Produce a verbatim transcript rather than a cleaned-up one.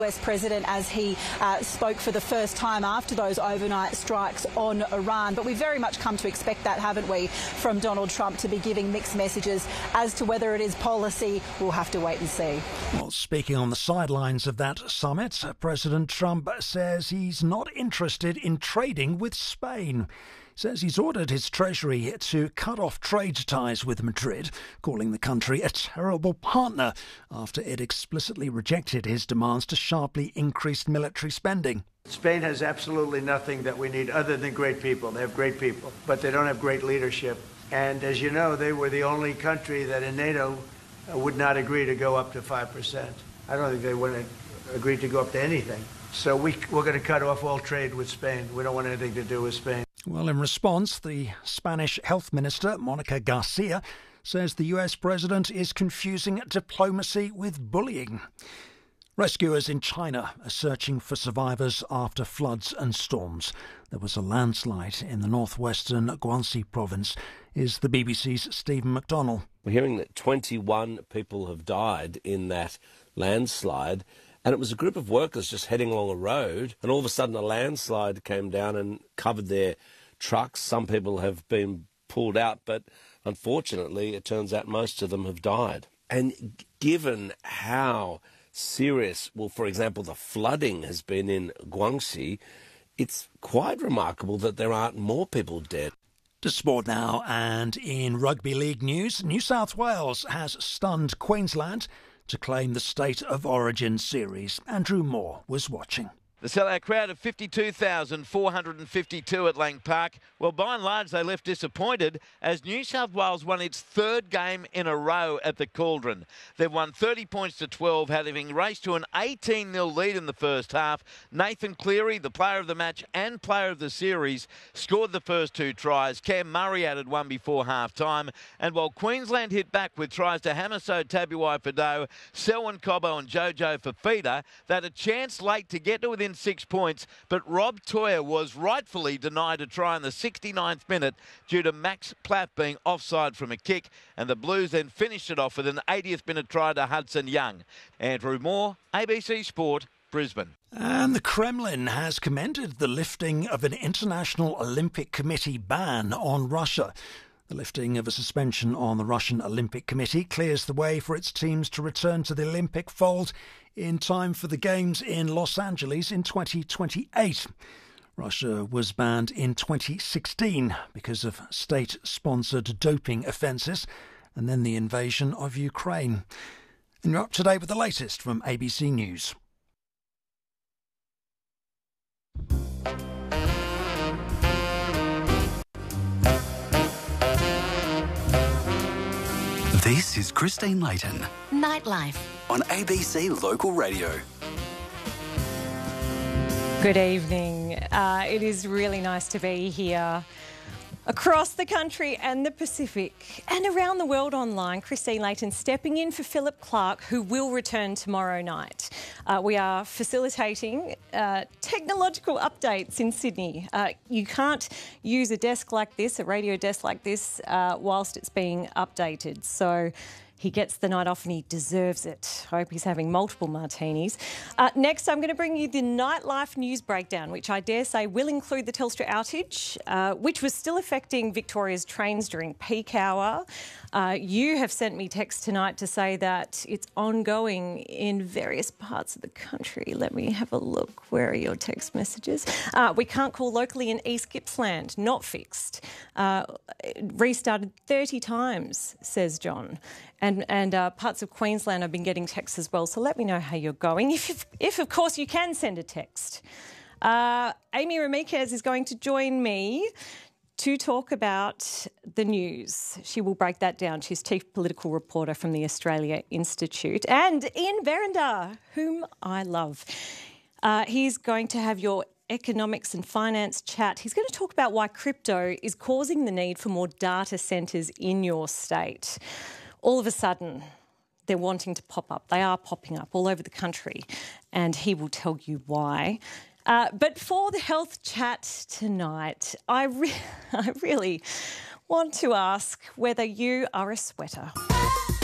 U S president as he uh, spoke for the first time after those overnight strikes on Iran. But we've very much come to expect that, haven't we, from Donald Trump to be giving mixed messages as to whether it is policy. We'll have to wait and see. Well, speaking on the sidelines of that summit, President Trump says he's not interested in trading with Spain. Says he's ordered his Treasury to cut off trade ties with Madrid, calling the country a terrible partner after it explicitly rejected his demands to sharply increase military spending. Spain has absolutely nothing that we need other than great people. They have great people, but they don't have great leadership. And as you know, they were the only country that in NATO would not agree to go up to five percent. I don't think they would agree to go up to anything. So we, we're going to cut off all trade with Spain. We don't want anything to do with Spain. Well, in response, the Spanish Health Minister, Monica Garcia, says the U S president is confusing diplomacy with bullying. Rescuers in China are searching for survivors after floods and storms. There was a landslide in the northwestern Guangxi province. Is the B B C's Stephen McDonnell. We're hearing that twenty-one people have died in that landslide. And it was a group of workers just heading along a road, and all of a sudden a landslide came down and covered their trucks. Some people have been pulled out, but unfortunately it turns out most of them have died. And given how serious, well, for example, the flooding has been in Guangxi, it's quite remarkable that there aren't more people dead. To sport now, and in rugby league news, New South Wales has stunned Queensland to claim the State of Origin series. Andrew Moore was watching. The sellout crowd of fifty-two thousand four hundred fifty-two at Lang Park. Well, by and large, they left disappointed as New South Wales won its third game in a row at the Cauldron. They've won thirty points to twelve, having raced to an eighteen nil lead in the first half. Nathan Cleary, the player of the match and player of the series, scored the first two tries. Cam Murray added one before half-time. And while Queensland hit back with tries to Hamiso Tabuai-Fidow, Selwyn Cobbo and Jojo Fafita, they had a chance late to get to within six points, but Rob Toyer was rightfully denied a try in the sixty-ninth minute due to Max Platt being offside from a kick, and the Blues then finished it off with an eightieth minute try to Hudson Young. Andrew Moore, A B C Sport, Brisbane. And the Kremlin has commended the lifting of an International Olympic Committee ban on Russia. The lifting of a suspension on the Russian Olympic Committee clears the way for its teams to return to the Olympic fold in time for the Games in Los Angeles in twenty twenty-eight. Russia was banned in twenty sixteen because of state-sponsored doping offences and then the invasion of Ukraine. And you're up to date with the latest from A B C News. This is Christine Layton. Nightlife. On A B C Local Radio. Good evening. Uh, it is really nice to be here across the country and the Pacific and around the world online. Christine Layton stepping in for Philip Clark, who will return tomorrow night. Uh, we are facilitating uh, technological updates in Sydney. Uh, you can't use a desk like this, a radio desk like this, uh, whilst it's being updated. So he gets the night off and he deserves it. I hope he's having multiple martinis. Uh, next, I'm going to bring you the nightlife news breakdown, which I dare say will include the Telstra outage, uh, which was still affecting Victoria's trains during peak hour. Uh, you have sent me text tonight to say that it's ongoing in various parts of the country. Let me have a look. Where are your text messages? Uh, we can't call locally in East Gippsland. Not fixed. Uh, restarted thirty times, says John. And, and uh, parts of Queensland have been getting texts as well. So let me know how you're going. If, if of course, you can send a text. Uh, Amy Ramirez is going to join me to talk about the news. She will break that down. She's Chief Political Reporter from the Australia Institute. And Ian Verrinder, whom I love. Uh, he's going to have your economics and finance chat. He's going to talk about why crypto is causing the need for more data centres in your state. All of a sudden, they're wanting to pop up. They are popping up all over the country, and he will tell you why. Uh, but for the health chat tonight, I, re- I really want to ask whether you are a sweater.